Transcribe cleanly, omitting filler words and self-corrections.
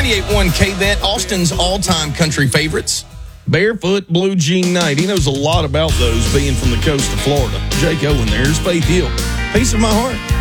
98.1 KVET, Austin's all-time country favorites. Barefoot Blue Jean Night. He knows a lot about those, being from the coast of Florida. Jake Owen, there's Faith Hill. Peace of my heart.